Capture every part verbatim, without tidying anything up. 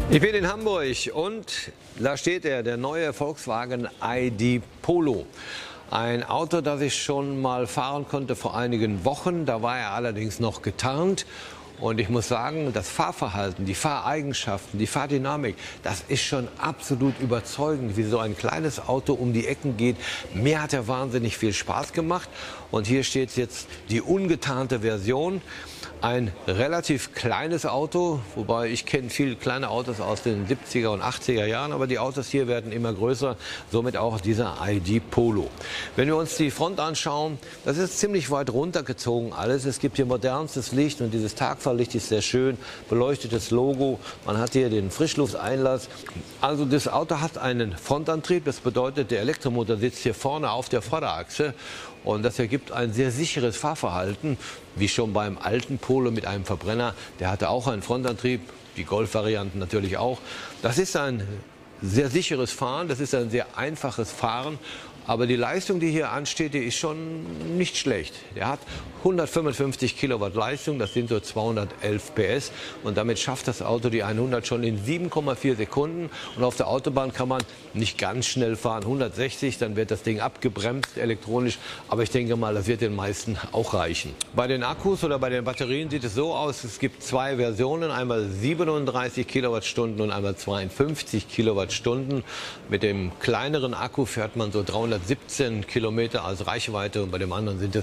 Ich bin in Hamburg und da steht er, der neue Volkswagen I D Polo. Ein Auto, das ich schon mal fahren konnte vor einigen Wochen. Da war er allerdings noch getarnt. Und ich muss sagen, das Fahrverhalten, die Fahreigenschaften, die Fahrdynamik, das ist schon absolut überzeugend, wie so ein kleines Auto um die Ecken geht. Mir hat er wahnsinnig viel Spaß gemacht. Und hier steht jetzt die ungetarnte Version. Ein relativ kleines Auto, wobei ich kenne viele kleine Autos aus den siebziger und achtziger Jahren, aber die Autos hier werden immer größer, somit auch dieser I D Polo. Wenn wir uns die Front anschauen, das ist ziemlich weit runtergezogen alles. Es gibt hier modernstes Licht und dieses Tagfahrlicht ist sehr schön, beleuchtetes Logo. Man hat hier den Frischlufteinlass. Also das Auto hat einen Frontantrieb, das bedeutet, der Elektromotor sitzt hier vorne auf der Vorderachse. Und das ergibt ein sehr sicheres Fahrverhalten, wie schon beim alten Polo mit einem Verbrenner. Der hatte auch einen Frontantrieb, die Golf-Varianten natürlich auch. Das ist ein sehr sicheres Fahren, das ist ein sehr einfaches Fahren. Aber die Leistung, die hier ansteht, die ist schon nicht schlecht. Der hat hundertfünfundfünfzig Kilowatt Leistung, das sind so zweihundertelf P S. Und damit schafft das Auto die hundert schon in sieben Komma vier Sekunden. Und auf der Autobahn kann man nicht ganz schnell fahren, hundertsechzig, dann wird das Ding abgebremst elektronisch. Aber ich denke mal, das wird den meisten auch reichen. Bei den Akkus oder bei den Batterien sieht es so aus, es gibt zwei Versionen, einmal siebenunddreißig Kilowattstunden und einmal zweiundfünfzig Kilowattstunden. Mit dem kleineren Akku fährt man so dreihundertsiebzehn Kilometer als Reichweite und bei dem anderen sind es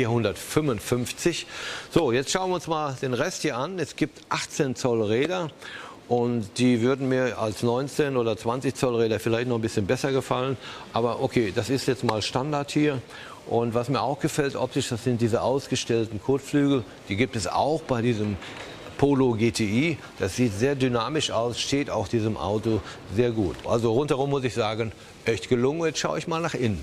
vierhundertfünfundfünfzig. So, jetzt schauen wir uns mal den Rest hier an. Es gibt achtzehn Zoll Räder und die würden mir als neunzehn oder zwanzig Zoll Räder vielleicht noch ein bisschen besser gefallen. Aber okay, das ist jetzt mal Standard hier. Und was mir auch gefällt optisch, das sind diese ausgestellten Kotflügel. Die gibt es auch bei diesem Polo G T I. Das sieht sehr dynamisch aus, steht auch diesem Auto sehr gut. Also rundherum muss ich sagen, echt gelungen. Jetzt schaue ich mal nach innen.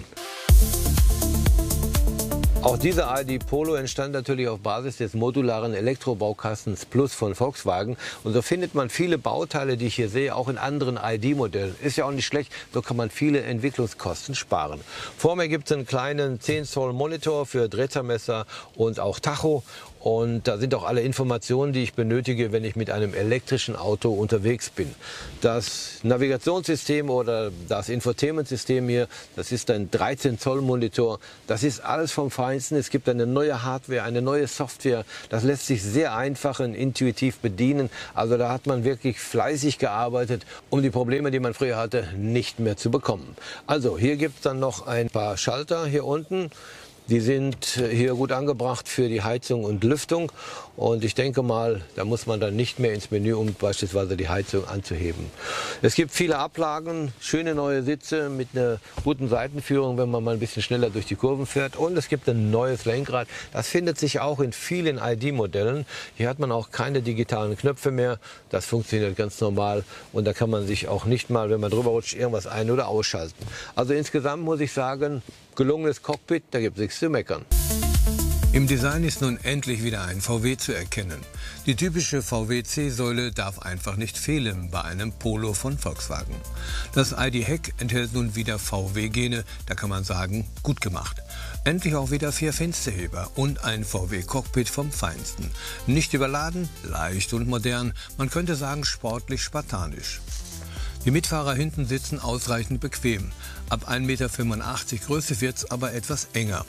Auch dieser I D Polo entstand natürlich auf Basis des modularen Elektrobaukastens Plus von Volkswagen. Und so findet man viele Bauteile, die ich hier sehe, auch in anderen I D-Modellen. Ist ja auch nicht schlecht, so kann man viele Entwicklungskosten sparen. Vor mir gibt es einen kleinen zehn Zoll Monitor für Drehzahlmesser und auch Tacho. Und da sind auch alle Informationen, die ich benötige, wenn ich mit einem elektrischen Auto unterwegs bin. Das Navigationssystem oder das Infotainment-System hier, das ist ein dreizehn Zoll Monitor. Das ist alles vom Feinsten. Es gibt eine neue Hardware, eine neue Software. Das lässt sich sehr einfach und intuitiv bedienen. Also da hat man wirklich fleißig gearbeitet, um die Probleme, die man früher hatte, nicht mehr zu bekommen. Also hier gibt es dann noch ein paar Schalter hier unten. Die sind hier gut angebracht für die Heizung und Lüftung. Und ich denke mal, da muss man dann nicht mehr ins Menü, um beispielsweise die Heizung anzuheben. Es gibt viele Ablagen, schöne neue Sitze mit einer guten Seitenführung, wenn man mal ein bisschen schneller durch die Kurven fährt. Und es gibt ein neues Lenkrad. Das findet sich auch in vielen I D-Modellen. Hier hat man auch keine digitalen Knöpfe mehr. Das funktioniert ganz normal. Und da kann man sich auch nicht mal, wenn man drüber rutscht, irgendwas ein- oder ausschalten. Also insgesamt muss ich sagen, gelungenes Cockpit, da gibt es nichts zu meckern. Im Design ist nun endlich wieder ein V W zu erkennen. Die typische V W C-Säule darf einfach nicht fehlen bei einem Polo von Volkswagen. Das I D-Heck enthält nun wieder V W-Gene, da kann man sagen, gut gemacht. Endlich auch wieder vier Fensterheber und ein V W-Cockpit vom Feinsten. Nicht überladen, leicht und modern, man könnte sagen sportlich spartanisch. Die Mitfahrer hinten sitzen ausreichend bequem. Ab ein Meter fünfundachtzig Größe wird's aber etwas enger.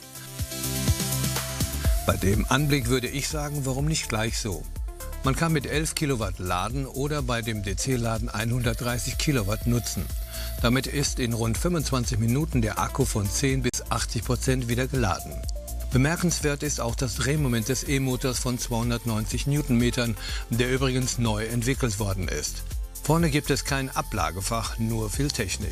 Bei dem Anblick würde ich sagen, warum nicht gleich so? Man kann mit elf Kilowatt laden oder bei dem D C-Laden hundertdreißig Kilowatt nutzen. Damit ist in rund fünfundzwanzig Minuten der Akku von zehn bis achtzig Prozent wieder geladen. Bemerkenswert ist auch das Drehmoment des E-Motors von zweihundertneunzig Newtonmetern, der übrigens neu entwickelt worden ist. Vorne gibt es kein Ablagefach, nur viel Technik.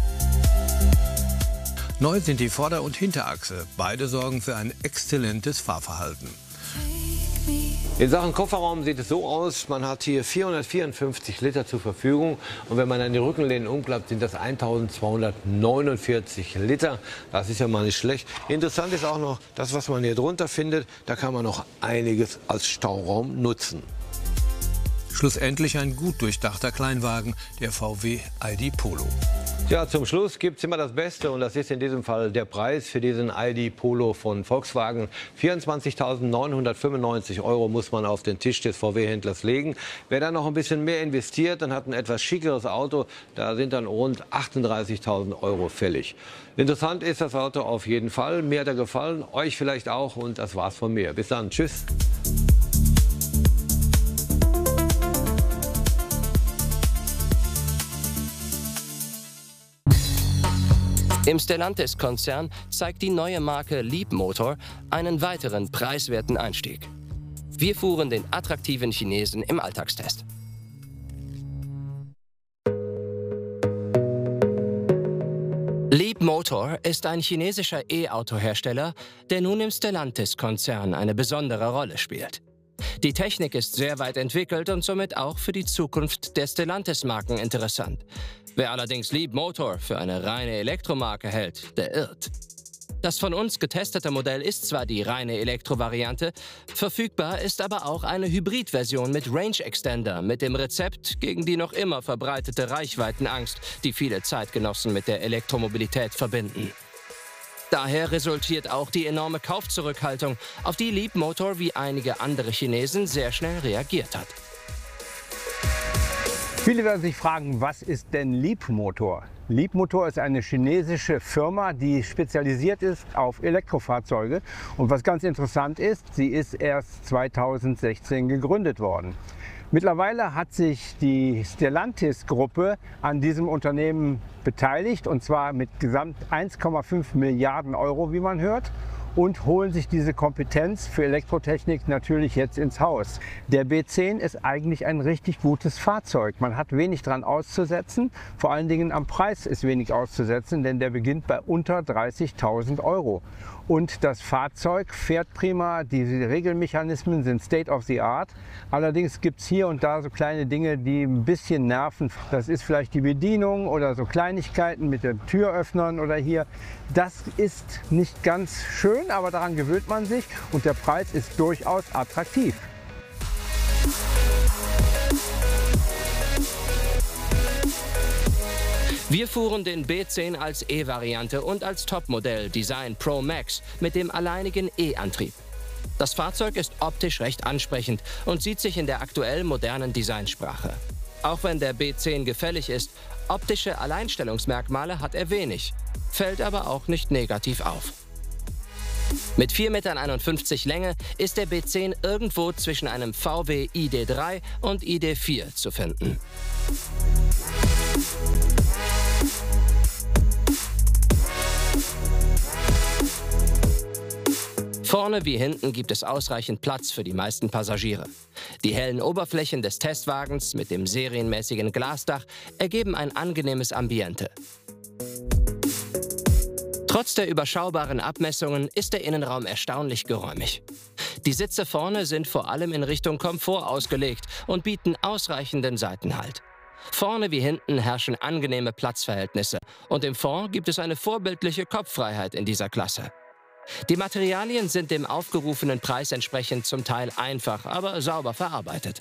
Neu sind die Vorder- und Hinterachse. Beide sorgen für ein exzellentes Fahrverhalten. In Sachen Kofferraum sieht es so aus, man hat hier vierhundertvierundfünfzig Liter zur Verfügung. Und wenn man dann die Rückenlehnen umklappt, sind das eintausendzweihundertneunundvierzig Liter. Das ist ja mal nicht schlecht. Interessant ist auch noch, das, was man hier drunter findet, da kann man noch einiges als Stauraum nutzen. Schlussendlich ein gut durchdachter Kleinwagen, der V W I D Polo. Ja, zum Schluss gibt es immer das Beste und das ist in diesem Fall der Preis für diesen I D Polo von Volkswagen. vierundzwanzigtausendneunhundertfünfundneunzig Euro muss man auf den Tisch des V W-Händlers legen. Wer da noch ein bisschen mehr investiert, dann hat ein etwas schickeres Auto. Da sind dann rund achtunddreißigtausend Euro fällig. Interessant ist das Auto auf jeden Fall. Mir hat er gefallen, euch vielleicht auch und das war's von mir. Bis dann, tschüss. Im Stellantis-Konzern zeigt die neue Marke Leapmotor einen weiteren preiswerten Einstieg. Wir fuhren den attraktiven Chinesen im Alltagstest. Leapmotor ist ein chinesischer E-Auto-Hersteller, der nun im Stellantis-Konzern eine besondere Rolle spielt. Die Technik ist sehr weit entwickelt und somit auch für die Zukunft der Stellantis-Marken interessant. Wer allerdings Leapmotor für eine reine Elektromarke hält, der irrt. Das von uns getestete Modell ist zwar die reine Elektro-Variante, verfügbar ist aber auch eine Hybrid-Version mit Range Extender mit dem Rezept gegen die noch immer verbreitete Reichweitenangst, die viele Zeitgenossen mit der Elektromobilität verbinden. Daher resultiert auch die enorme Kaufzurückhaltung, auf die Leapmotor wie einige andere Chinesen sehr schnell reagiert hat. Viele werden sich fragen, was ist denn Leapmotor? Leapmotor ist eine chinesische Firma, die spezialisiert ist auf Elektrofahrzeuge. Und was ganz interessant ist, sie ist erst zweitausendsechzehn gegründet worden. Mittlerweile hat sich die Stellantis-Gruppe an diesem Unternehmen beteiligt, und zwar mit gesamt eins Komma fünf Milliarden Euro, wie man hört, und holen sich diese Kompetenz für Elektrotechnik natürlich jetzt ins Haus. Der B zehn ist eigentlich ein richtig gutes Fahrzeug. Man hat wenig dran auszusetzen, vor allen Dingen am Preis ist wenig auszusetzen, denn der beginnt bei unter dreißigtausend Euro. Und das Fahrzeug fährt prima, die Regelmechanismen sind State of the Art. Allerdings gibt es hier und da so kleine Dinge, die ein bisschen nerven. Das ist vielleicht die Bedienung oder so Kleinigkeiten mit den Türöffnern oder hier. Das ist nicht ganz schön, aber daran gewöhnt man sich und der Preis ist durchaus attraktiv. Wir fuhren den B zehn als E-Variante und als Topmodell Design Pro Max mit dem alleinigen E-Antrieb. Das Fahrzeug ist optisch recht ansprechend und sieht sich in der aktuell modernen Designsprache. Auch wenn der B zehn gefällig ist, optische Alleinstellungsmerkmale hat er wenig, fällt aber auch nicht negativ auf. Mit vier Komma einundfünfzig Meter Länge ist der B zehn irgendwo zwischen einem V W I D drei und I D vier zu finden. Vorne wie hinten gibt es ausreichend Platz für die meisten Passagiere. Die hellen Oberflächen des Testwagens mit dem serienmäßigen Glasdach ergeben ein angenehmes Ambiente. Trotz der überschaubaren Abmessungen ist der Innenraum erstaunlich geräumig. Die Sitze vorne sind vor allem in Richtung Komfort ausgelegt und bieten ausreichenden Seitenhalt. Vorne wie hinten herrschen angenehme Platzverhältnisse und im Fond gibt es eine vorbildliche Kopffreiheit in dieser Klasse. Die Materialien sind dem aufgerufenen Preis entsprechend zum Teil einfach, aber sauber verarbeitet.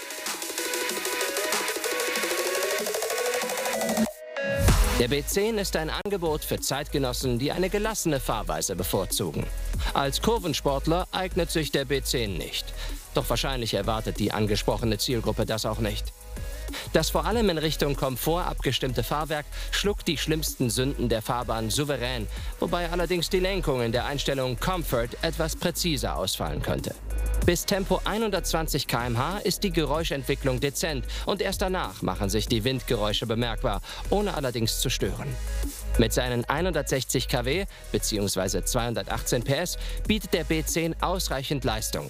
Der B zehn ist ein Angebot für Zeitgenossen, die eine gelassene Fahrweise bevorzugen. Als Kurvensportler eignet sich der B zehn nicht. Doch wahrscheinlich erwartet die angesprochene Zielgruppe das auch nicht. Das vor allem in Richtung Komfort abgestimmte Fahrwerk schluckt die schlimmsten Sünden der Fahrbahn souverän, wobei allerdings die Lenkung in der Einstellung Comfort etwas präziser ausfallen könnte. Bis Tempo hundertzwanzig Kilometer pro Stunde ist die Geräuschentwicklung dezent und erst danach machen sich die Windgeräusche bemerkbar, ohne allerdings zu stören. Mit seinen hundertsechzig Kilowatt bzw. zweihundertachtzehn P S bietet der B zehn ausreichend Leistung.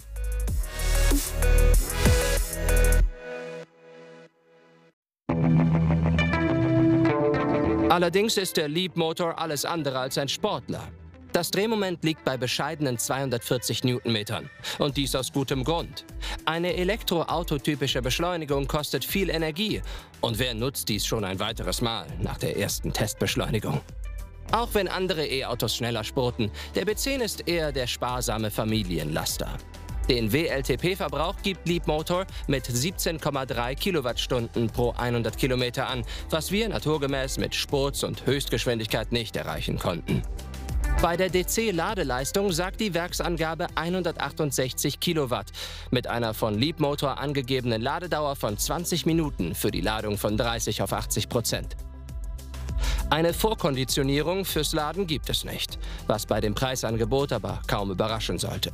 Allerdings ist der Leapmotor alles andere als ein Sportler. Das Drehmoment liegt bei bescheidenen zweihundertvierzig Newtonmetern. Und dies aus gutem Grund. Eine elektroautotypische Beschleunigung kostet viel Energie. Und wer nutzt dies schon ein weiteres Mal nach der ersten Testbeschleunigung? Auch wenn andere E-Autos schneller spurten, der B zehn ist eher der sparsame Familienlaster. Den W L T P-Verbrauch gibt Leapmotor mit siebzehn Komma drei Kilowattstunden pro hundert Kilometer an, was wir naturgemäß mit Spurz- und Höchstgeschwindigkeit nicht erreichen konnten. Bei der D C-Ladeleistung sagt die Werksangabe hundertachtundsechzig Kilowatt mit einer von Leapmotor angegebenen Ladedauer von zwanzig Minuten für die Ladung von dreißig auf achtzig Prozent. Eine Vorkonditionierung fürs Laden gibt es nicht, was bei dem Preisangebot aber kaum überraschen sollte.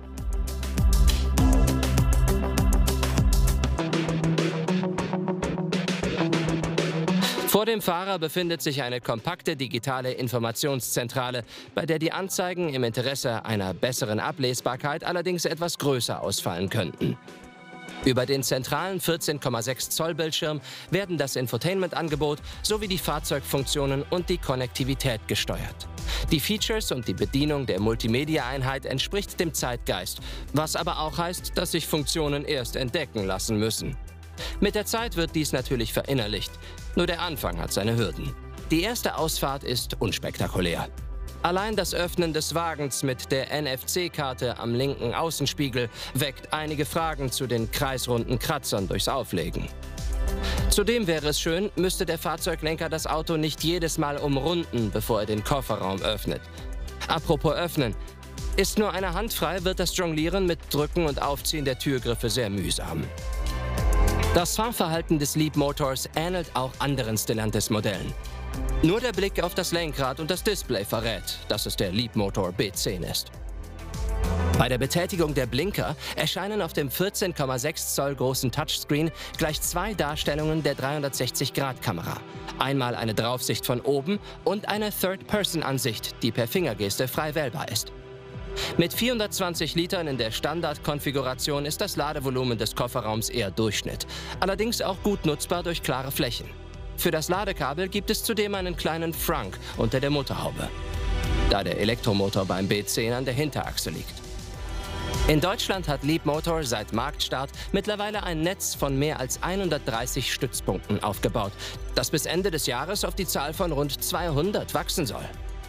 Vor dem Fahrer befindet sich eine kompakte digitale Informationszentrale, bei der die Anzeigen im Interesse einer besseren Ablesbarkeit allerdings etwas größer ausfallen könnten. Über den zentralen vierzehn Komma sechs Zoll Bildschirm werden das Infotainment-Angebot sowie die Fahrzeugfunktionen und die Konnektivität gesteuert. Die Features und die Bedienung der Multimedia-Einheit entspricht dem Zeitgeist, was aber auch heißt, dass sich Funktionen erst entdecken lassen müssen. Mit der Zeit wird dies natürlich verinnerlicht, nur der Anfang hat seine Hürden. Die erste Ausfahrt ist unspektakulär. Allein das Öffnen des Wagens mit der N F C-Karte am linken Außenspiegel weckt einige Fragen zu den kreisrunden Kratzern durchs Auflegen. Zudem wäre es schön, müsste der Fahrzeuglenker das Auto nicht jedes Mal umrunden, bevor er den Kofferraum öffnet. Apropos öffnen. Ist nur eine Hand frei, wird das Jonglieren mit Drücken und Aufziehen der Türgriffe sehr mühsam. Das Fahrverhalten des Leapmotors ähnelt auch anderen Stellantis-Modellen. Nur der Blick auf das Lenkrad und das Display verrät, dass es der Leapmotor B zehn ist. Bei der Betätigung der Blinker erscheinen auf dem vierzehn Komma sechs Zoll großen Touchscreen gleich zwei Darstellungen der dreihundertsechzig Grad Kamera. Einmal eine Draufsicht von oben und eine Third-Person-Ansicht, die per Fingergeste frei wählbar ist. Mit vierhundertzwanzig Litern in der Standardkonfiguration ist das Ladevolumen des Kofferraums eher Durchschnitt, allerdings auch gut nutzbar durch klare Flächen. Für das Ladekabel gibt es zudem einen kleinen Frunk unter der Motorhaube, da der Elektromotor beim B zehn an der Hinterachse liegt. In Deutschland hat Leapmotor seit Marktstart mittlerweile ein Netz von mehr als hundertdreißig Stützpunkten aufgebaut, das bis Ende des Jahres auf die Zahl von rund zweihundert wachsen soll.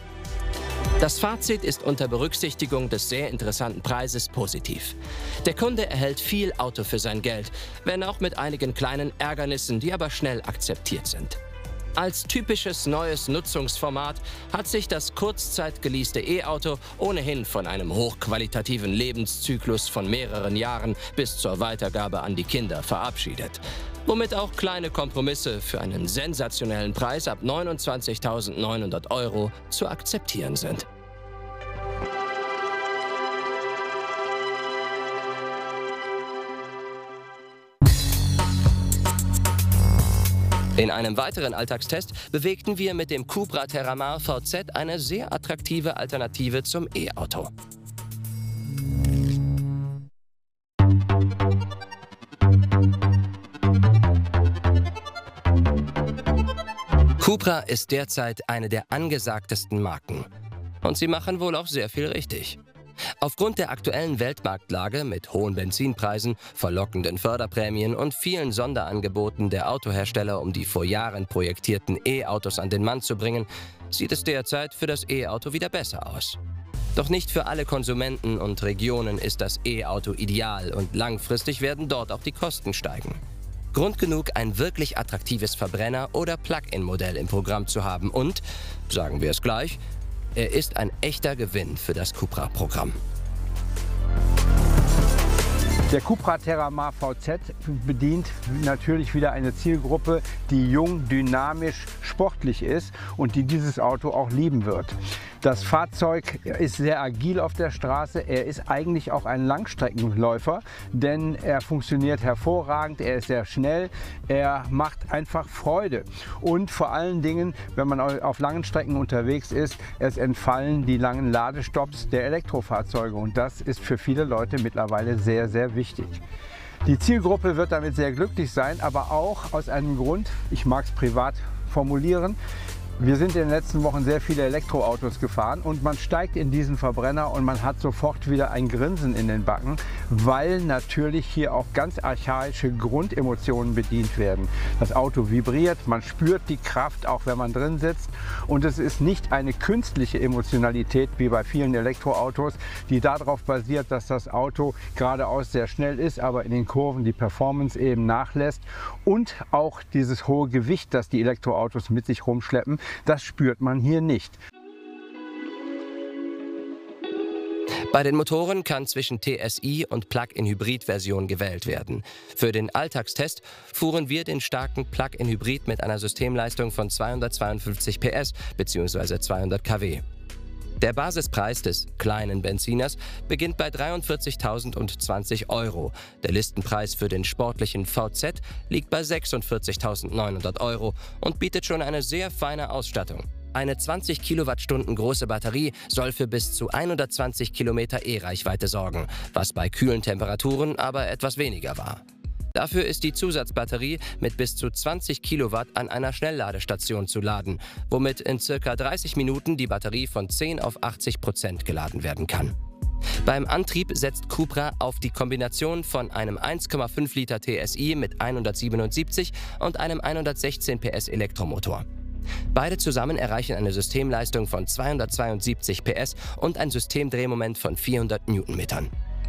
Das Fazit ist unter Berücksichtigung des sehr interessanten Preises positiv. Der Kunde erhält viel Auto für sein Geld, wenn auch mit einigen kleinen Ärgernissen, die aber schnell akzeptiert sind. Als typisches neues Nutzungsformat hat sich das kurzzeitgeleaste E-Auto ohnehin von einem hochqualitativen Lebenszyklus von mehreren Jahren bis zur Weitergabe an die Kinder verabschiedet. Womit auch kleine Kompromisse für einen sensationellen Preis ab neunundzwanzigtausendneunhundert Euro zu akzeptieren sind. In einem weiteren Alltagstest bewegten wir mit dem Cupra Terramar V Z eine sehr attraktive Alternative zum E-Auto. Cupra ist derzeit eine der angesagtesten Marken. Und sie machen wohl auch sehr viel richtig. Aufgrund der aktuellen Weltmarktlage mit hohen Benzinpreisen, verlockenden Förderprämien und vielen Sonderangeboten der Autohersteller, um die vor Jahren projektierten E-Autos an den Mann zu bringen, sieht es derzeit für das E-Auto wieder besser aus. Doch nicht für alle Konsumenten und Regionen ist das E-Auto ideal und langfristig werden dort auch die Kosten steigen. Grund genug, ein wirklich attraktives Verbrenner- oder Plug-in-Modell im Programm zu haben und, sagen wir es gleich, er ist ein echter Gewinn für das Cupra-Programm. Der Cupra Terramar V Z bedient natürlich wieder eine Zielgruppe, die jung, dynamisch, sportlich ist und die dieses Auto auch lieben wird. Das Fahrzeug ist sehr agil auf der Straße. Er ist eigentlich auch ein Langstreckenläufer, denn er funktioniert hervorragend, er ist sehr schnell, er macht einfach Freude. Und vor allen Dingen, wenn man auf langen Strecken unterwegs ist, es entfallen die langen Ladestops der Elektrofahrzeuge. Und das ist für viele Leute mittlerweile sehr, sehr wichtig. Die Zielgruppe wird damit sehr glücklich sein, aber auch aus einem Grund, ich mag es privat formulieren, Wir sind in den letzten Wochen sehr viele Elektroautos gefahren und man steigt in diesen Verbrenner und man hat sofort wieder ein Grinsen in den Backen, weil natürlich hier auch ganz archaische Grundemotionen bedient werden. Das Auto vibriert, man spürt die Kraft, auch wenn man drin sitzt, und es ist nicht eine künstliche Emotionalität wie bei vielen Elektroautos, die darauf basiert, dass das Auto geradeaus sehr schnell ist, aber in den Kurven die Performance eben nachlässt, und auch dieses hohe Gewicht, das die Elektroautos mit sich rumschleppen. Das spürt man hier nicht. Bei den Motoren kann zwischen T S I und Plug-in-Hybrid-Version gewählt werden. Für den Alltagstest fuhren wir den starken Plug-in-Hybrid mit einer Systemleistung von zweihundertzweiundfünfzig P S bzw. zweihundert Kilowatt. Der Basispreis des kleinen Benziners beginnt bei dreiundvierzigtausendzwanzig Euro. Der Listenpreis für den sportlichen V Z liegt bei sechsundvierzigtausendneunhundert Euro und bietet schon eine sehr feine Ausstattung. Eine zwanzig Kilowattstunden große Batterie soll für bis zu hundertzwanzig Kilometer E-Reichweite sorgen, was bei kühlen Temperaturen aber etwas weniger war. Dafür ist die Zusatzbatterie mit bis zu zwanzig Kilowatt an einer Schnellladestation zu laden, womit in circa dreißig Minuten die Batterie von zehn auf achtzig Prozent geladen werden kann. Beim Antrieb setzt Cupra auf die Kombination von einem eins Komma fünf Liter T S I mit hundertsiebenundsiebzig und einem hundertsechzehn P S Elektromotor. Beide zusammen erreichen eine Systemleistung von zweihundertzweiundsiebzig P S und ein Systemdrehmoment von vierhundert Newtonmetern.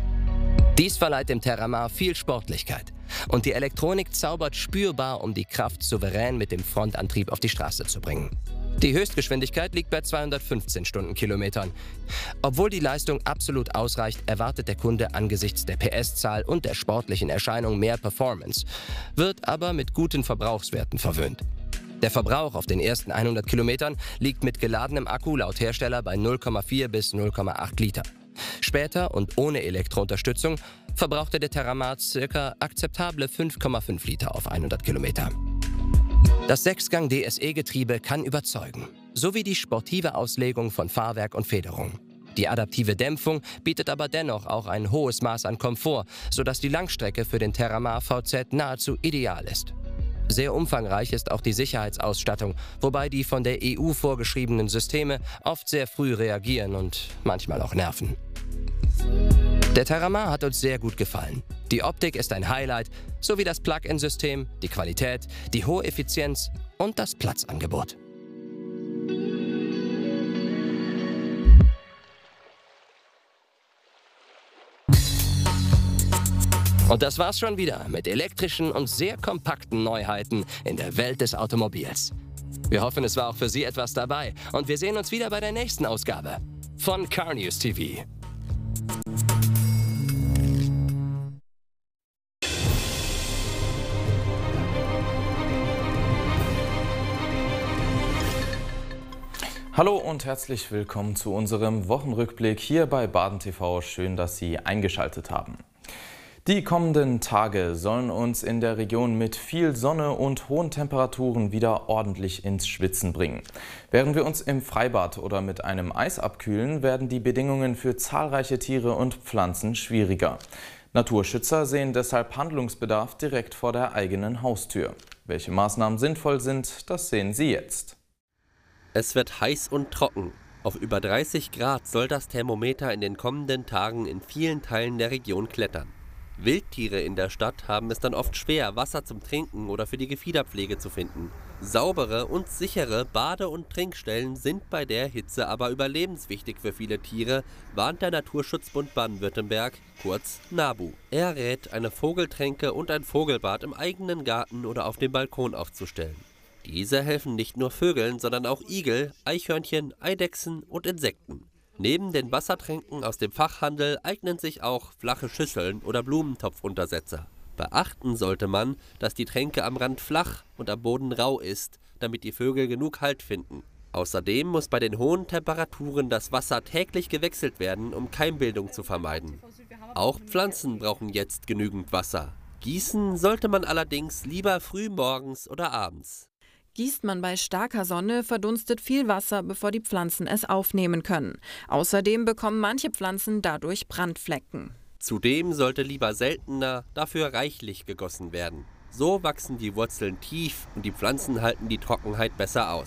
Dies verleiht dem Terramar viel Sportlichkeit. Und die Elektronik zaubert spürbar, um die Kraft souverän mit dem Frontantrieb auf die Straße zu bringen. Die Höchstgeschwindigkeit liegt bei zweihundertfünfzehn Stundenkilometern. Obwohl die Leistung absolut ausreicht, erwartet der Kunde angesichts der P S-Zahl und der sportlichen Erscheinung mehr Performance, wird aber mit guten Verbrauchswerten verwöhnt. Der Verbrauch auf den ersten hundert Kilometern liegt mit geladenem Akku laut Hersteller bei null Komma vier bis null Komma acht Liter. Später und ohne Elektrounterstützung verbrauchte der Terramar ca. akzeptable fünf Komma fünf Liter auf hundert Kilometer. Das Sechsgang D S E-Getriebe kann überzeugen, sowie die sportive Auslegung von Fahrwerk und Federung. Die adaptive Dämpfung bietet aber dennoch auch ein hohes Maß an Komfort, sodass die Langstrecke für den Terramar V Z nahezu ideal ist. Sehr umfangreich ist auch die Sicherheitsausstattung, wobei die von der E U vorgeschriebenen Systeme oft sehr früh reagieren und manchmal auch nerven. Der Terramar hat uns sehr gut gefallen. Die Optik ist ein Highlight, sowie das Plug-in-System, die Qualität, die hohe Effizienz und das Platzangebot. Und das war's schon wieder mit elektrischen und sehr kompakten Neuheiten in der Welt des Automobils. Wir hoffen, es war auch für Sie etwas dabei und wir sehen uns wieder bei der nächsten Ausgabe von Car News T V. Hallo und herzlich willkommen zu unserem Wochenrückblick hier bei Baden T V. Schön, dass Sie eingeschaltet haben. Die kommenden Tage sollen uns in der Region mit viel Sonne und hohen Temperaturen wieder ordentlich ins Schwitzen bringen. Während wir uns im Freibad oder mit einem Eis abkühlen, werden die Bedingungen für zahlreiche Tiere und Pflanzen schwieriger. Naturschützer sehen deshalb Handlungsbedarf direkt vor der eigenen Haustür. Welche Maßnahmen sinnvoll sind, das sehen Sie jetzt. Es wird heiß und trocken. Auf über dreißig Grad soll das Thermometer in den kommenden Tagen in vielen Teilen der Region klettern. Wildtiere in der Stadt haben es dann oft schwer, Wasser zum Trinken oder für die Gefiederpflege zu finden. Saubere und sichere Bade- und Trinkstellen sind bei der Hitze aber überlebenswichtig für viele Tiere, warnt der Naturschutzbund Baden-Württemberg, kurz NABU. Er rät, eine Vogeltränke und ein Vogelbad im eigenen Garten oder auf dem Balkon aufzustellen. Diese helfen nicht nur Vögeln, sondern auch Igel, Eichhörnchen, Eidechsen und Insekten. Neben den Wassertränken aus dem Fachhandel eignen sich auch flache Schüsseln oder Blumentopfuntersetzer. Beachten sollte man, dass die Tränke am Rand flach und am Boden rau ist, damit die Vögel genug Halt finden. Außerdem muss bei den hohen Temperaturen das Wasser täglich gewechselt werden, um Keimbildung zu vermeiden. Auch Pflanzen brauchen jetzt genügend Wasser. Gießen sollte man allerdings lieber früh morgens oder abends. Gießt man bei starker Sonne, verdunstet viel Wasser, bevor die Pflanzen es aufnehmen können. Außerdem bekommen manche Pflanzen dadurch Brandflecken. Zudem sollte lieber seltener, dafür reichlich gegossen werden. So wachsen die Wurzeln tief und die Pflanzen halten die Trockenheit besser aus.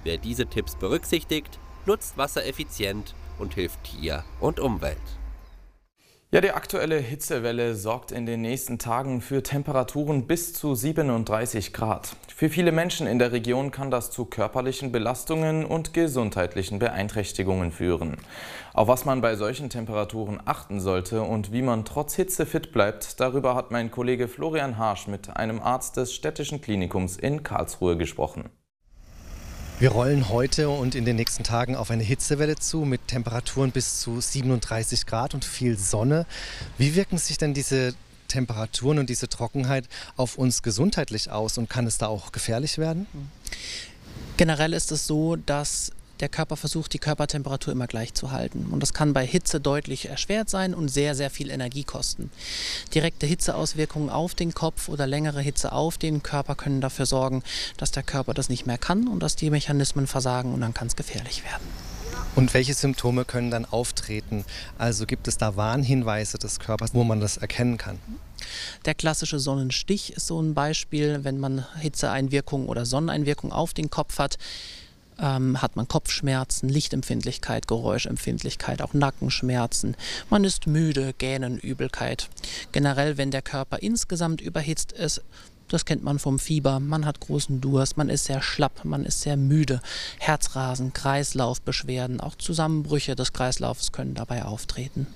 Wer diese Tipps berücksichtigt, nutzt Wasser effizient und hilft Tier und Umwelt. Ja, die aktuelle Hitzewelle sorgt in den nächsten Tagen für Temperaturen bis zu siebenunddreißig Grad. Für viele Menschen in der Region kann das zu körperlichen Belastungen und gesundheitlichen Beeinträchtigungen führen. Auf was man bei solchen Temperaturen achten sollte und wie man trotz Hitze fit bleibt, darüber hat mein Kollege Florian Harsch mit einem Arzt des Städtischen Klinikums in Karlsruhe gesprochen. Wir rollen heute und in den nächsten Tagen auf eine Hitzewelle zu mit Temperaturen bis zu siebenunddreißig Grad und viel Sonne. Wie wirken sich denn diese Temperaturen und diese Trockenheit auf uns gesundheitlich aus und kann es da auch gefährlich werden? Generell ist es so, dass der Körper versucht, die Körpertemperatur immer gleich zu halten. Und das kann bei Hitze deutlich erschwert sein und sehr, sehr viel Energie kosten. Direkte Hitzeauswirkungen auf den Kopf oder längere Hitze auf den Körper können dafür sorgen, dass der Körper das nicht mehr kann und dass die Mechanismen versagen und dann kann es gefährlich werden. Und welche Symptome können dann auftreten? Also gibt es da Warnhinweise des Körpers, wo man das erkennen kann? Der klassische Sonnenstich ist so ein Beispiel, wenn man Hitzeeinwirkung oder Sonneneinwirkung auf den Kopf hat. Ähm, hat man Kopfschmerzen, Lichtempfindlichkeit, Geräuschempfindlichkeit, auch Nackenschmerzen. Man ist müde, Gähnen, Übelkeit. Generell, wenn der Körper insgesamt überhitzt ist, das kennt man vom Fieber, man hat großen Durst, man ist sehr schlapp, man ist sehr müde. Herzrasen, Kreislaufbeschwerden, auch Zusammenbrüche des Kreislaufs können dabei auftreten.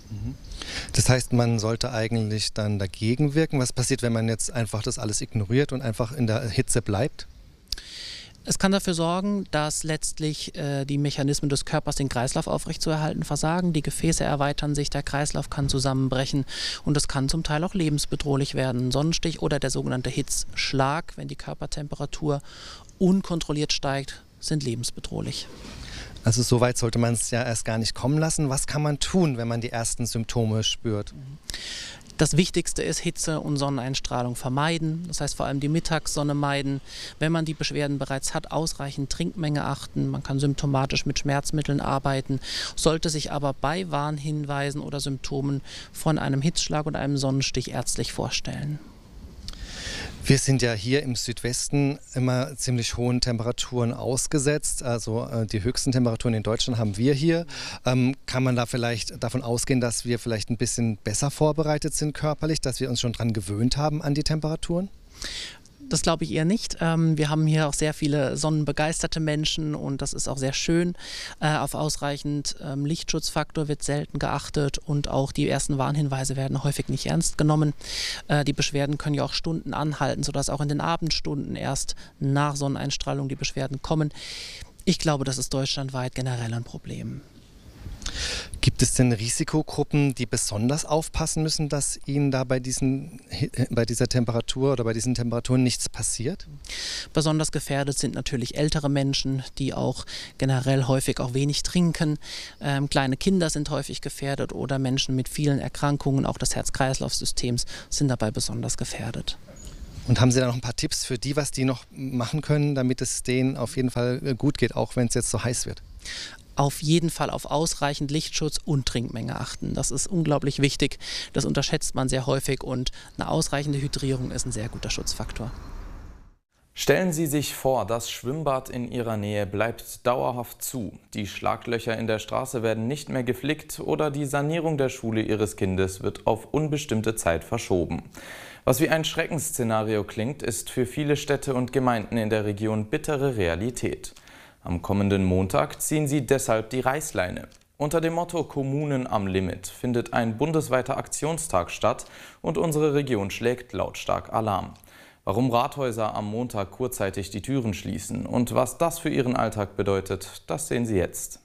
Das heißt, man sollte eigentlich dann dagegen wirken. Was passiert, wenn man jetzt einfach das alles ignoriert und einfach in der Hitze bleibt? Es kann dafür sorgen, dass letztlich äh, die Mechanismen des Körpers, den Kreislauf aufrechtzuerhalten, versagen. Die Gefäße erweitern sich, der Kreislauf kann zusammenbrechen und es kann zum Teil auch lebensbedrohlich werden. Ein Sonnenstich oder der sogenannte Hitzschlag, wenn die Körpertemperatur unkontrolliert steigt, sind lebensbedrohlich. Also so weit sollte man es ja erst gar nicht kommen lassen. Was kann man tun, wenn man die ersten Symptome spürt? Das Wichtigste ist Hitze und Sonneneinstrahlung vermeiden, das heißt vor allem die Mittagssonne meiden. Wenn man die Beschwerden bereits hat, ausreichend Trinkmenge achten. Man kann symptomatisch mit Schmerzmitteln arbeiten, sollte sich aber bei Warnhinweisen oder Symptomen von einem Hitzschlag und einem Sonnenstich ärztlich vorstellen. Wir sind ja hier im Südwesten immer ziemlich hohen Temperaturen ausgesetzt. Also äh, die höchsten Temperaturen in Deutschland haben wir hier. Ähm, kann man da vielleicht davon ausgehen, dass wir vielleicht ein bisschen besser vorbereitet sind körperlich, dass wir uns schon dran gewöhnt haben an die Temperaturen? Das glaube ich eher nicht. Ähm, wir haben hier auch sehr viele sonnenbegeisterte Menschen und das ist auch sehr schön. Äh, auf ausreichend ähm, Lichtschutzfaktor wird selten geachtet und auch die ersten Warnhinweise werden häufig nicht ernst genommen. Äh, die Beschwerden können ja auch Stunden anhalten, sodass auch in den Abendstunden erst nach Sonneneinstrahlung die Beschwerden kommen. Ich glaube, das ist deutschlandweit generell ein Problem. Gibt es denn Risikogruppen, die besonders aufpassen müssen, dass ihnen da bei, diesen, bei dieser Temperatur oder bei diesen Temperaturen nichts passiert? Besonders gefährdet sind natürlich ältere Menschen, die auch generell häufig auch wenig trinken. Ähm, kleine Kinder sind häufig gefährdet oder Menschen mit vielen Erkrankungen, auch des Herz-Kreislauf-Systems, sind dabei besonders gefährdet. Und haben Sie da noch ein paar Tipps für die, was die noch machen können, damit es denen auf jeden Fall gut geht, auch wenn es jetzt so heiß wird? Auf jeden Fall auf ausreichend Lichtschutz und Trinkmenge achten. Das ist unglaublich wichtig. Das unterschätzt man sehr häufig und eine ausreichende Hydrierung ist ein sehr guter Schutzfaktor. Stellen Sie sich vor, das Schwimmbad in Ihrer Nähe bleibt dauerhaft zu. Die Schlaglöcher in der Straße werden nicht mehr geflickt oder die Sanierung der Schule Ihres Kindes wird auf unbestimmte Zeit verschoben. Was wie ein Schreckensszenario klingt, ist für viele Städte und Gemeinden in der Region bittere Realität. Am kommenden Montag ziehen sie deshalb die Reißleine. Unter dem Motto Kommunen am Limit findet ein bundesweiter Aktionstag statt und unsere Region schlägt lautstark Alarm. Warum Rathäuser am Montag kurzzeitig die Türen schließen und was das für ihren Alltag bedeutet, das sehen Sie jetzt.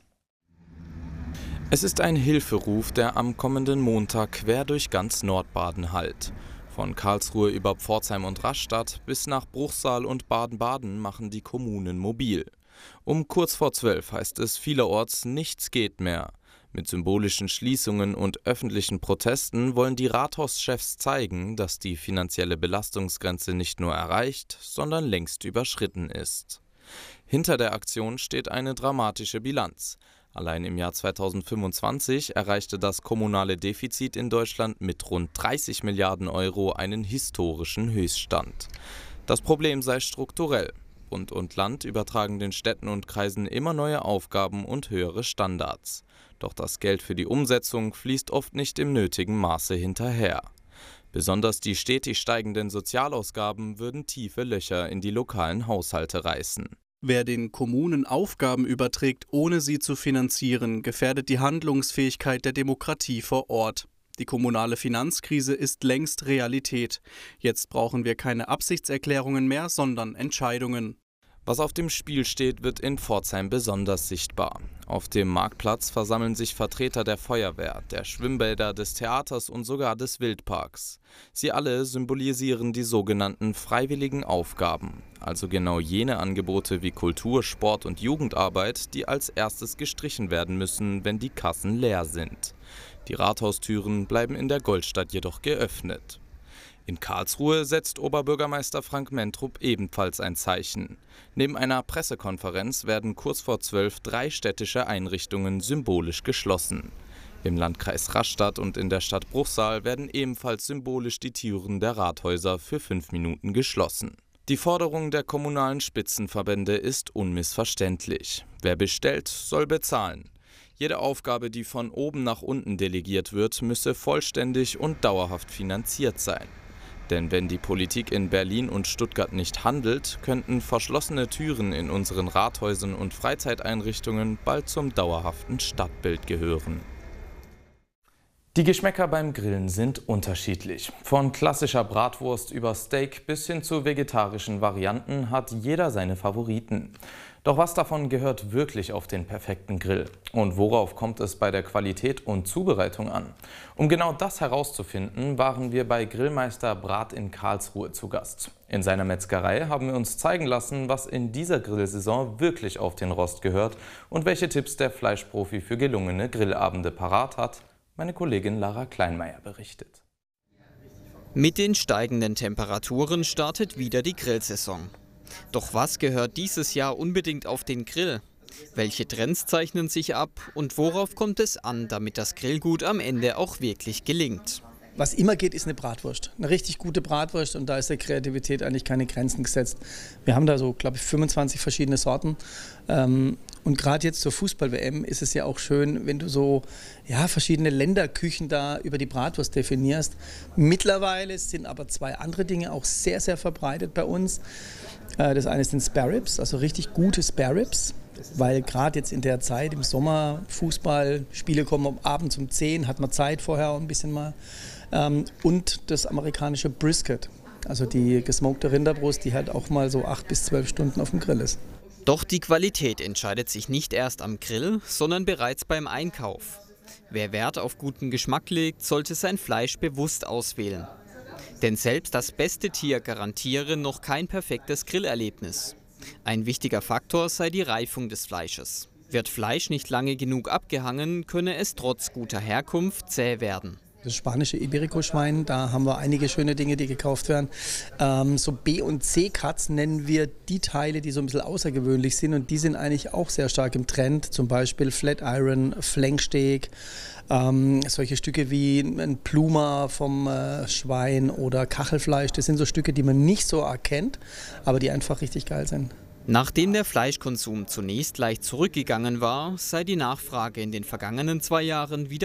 Es ist ein Hilferuf, der am kommenden Montag quer durch ganz Nordbaden hallt. Von Karlsruhe über Pforzheim und Rastatt bis nach Bruchsal und Baden-Baden machen die Kommunen mobil. Um kurz vor zwölf heißt es vielerorts, nichts geht mehr. Mit symbolischen Schließungen und öffentlichen Protesten wollen die Rathauschefs zeigen, dass die finanzielle Belastungsgrenze nicht nur erreicht, sondern längst überschritten ist. Hinter der Aktion steht eine dramatische Bilanz. Allein im Jahr zweitausendfünfundzwanzig erreichte das kommunale Defizit in Deutschland mit rund dreißig Milliarden Euro einen historischen Höchststand. Das Problem sei strukturell. Bund und Land übertragen den Städten und Kreisen immer neue Aufgaben und höhere Standards. Doch das Geld für die Umsetzung fließt oft nicht im nötigen Maße hinterher. Besonders die stetig steigenden Sozialausgaben würden tiefe Löcher in die lokalen Haushalte reißen. Wer den Kommunen Aufgaben überträgt, ohne sie zu finanzieren, gefährdet die Handlungsfähigkeit der Demokratie vor Ort. Die kommunale Finanzkrise ist längst Realität. Jetzt brauchen wir keine Absichtserklärungen mehr, sondern Entscheidungen. Was auf dem Spiel steht, wird in Pforzheim besonders sichtbar. Auf dem Marktplatz versammeln sich Vertreter der Feuerwehr, der Schwimmbäder, des Theaters und sogar des Wildparks. Sie alle symbolisieren die sogenannten freiwilligen Aufgaben, also genau jene Angebote wie Kultur, Sport und Jugendarbeit, die als erstes gestrichen werden müssen, wenn die Kassen leer sind. Die Rathaustüren bleiben in der Goldstadt jedoch geöffnet. In Karlsruhe setzt Oberbürgermeister Frank Mentrup ebenfalls ein Zeichen. Neben einer Pressekonferenz werden kurz vor zwölf drei städtische Einrichtungen symbolisch geschlossen. Im Landkreis Rastatt und in der Stadt Bruchsal werden ebenfalls symbolisch die Türen der Rathäuser für fünf Minuten geschlossen. Die Forderung der kommunalen Spitzenverbände ist unmissverständlich. Wer bestellt, soll bezahlen. Jede Aufgabe, die von oben nach unten delegiert wird, müsse vollständig und dauerhaft finanziert sein. Denn wenn die Politik in Berlin und Stuttgart nicht handelt, könnten verschlossene Türen in unseren Rathäusern und Freizeiteinrichtungen bald zum dauerhaften Stadtbild gehören. Die Geschmäcker beim Grillen sind unterschiedlich. Von klassischer Bratwurst über Steak bis hin zu vegetarischen Varianten hat jeder seine Favoriten. Doch was davon gehört wirklich auf den perfekten Grill? Und worauf kommt es bei der Qualität und Zubereitung an? Um genau das herauszufinden, waren wir bei Grillmeister Brat in Karlsruhe zu Gast. In seiner Metzgerei haben wir uns zeigen lassen, was in dieser Grillsaison wirklich auf den Rost gehört und welche Tipps der Fleischprofi für gelungene Grillabende parat hat. Meine Kollegin Lara Kleinmeier berichtet. Mit den steigenden Temperaturen startet wieder die Grillsaison. Doch was gehört dieses Jahr unbedingt auf den Grill? Welche Trends zeichnen sich ab und worauf kommt es an, damit das Grillgut am Ende auch wirklich gelingt? Was immer geht, ist eine Bratwurst. Eine richtig gute Bratwurst und da ist der Kreativität eigentlich keine Grenzen gesetzt. Wir haben da so, glaube ich, fünfundzwanzig verschiedene Sorten. Ähm, und gerade jetzt zur Fußball-W M ist es ja auch schön, wenn du so ja, verschiedene Länderküchen da über die Bratwurst definierst. Mittlerweile sind aber zwei andere Dinge auch sehr, sehr verbreitet bei uns. Äh, das eine sind Spare Ribs, also richtig gute Spare Ribs. Weil gerade jetzt in der Zeit im Sommer Fußball, Spiele kommen abends um zehn, hat man Zeit vorher ein bisschen mal. Ähm, und das amerikanische Brisket, also die gesmokte Rinderbrust, die halt auch mal so acht bis zwölf Stunden auf dem Grill ist. Doch die Qualität entscheidet sich nicht erst am Grill, sondern bereits beim Einkauf. Wer Wert auf guten Geschmack legt, sollte sein Fleisch bewusst auswählen. Denn selbst das beste Tier garantiere noch kein perfektes Grillerlebnis. Ein wichtiger Faktor sei die Reifung des Fleisches. Wird Fleisch nicht lange genug abgehangen, könne es trotz guter Herkunft zäh werden. Das spanische Iberico-Schwein, da haben wir einige schöne Dinge, die gekauft werden. Ähm, so B- und C-Cuts nennen wir die Teile, die so ein bisschen außergewöhnlich sind und die sind eigentlich auch sehr stark im Trend. Zum Beispiel Flat Iron, Flanksteak, ähm, solche Stücke wie ein Pluma vom äh, Schwein oder Kachelfleisch. Das sind so Stücke, die man nicht so erkennt, aber die einfach richtig geil sind. Nachdem der Fleischkonsum zunächst leicht zurückgegangen war, sei die Nachfrage in den vergangenen zwei Jahren wieder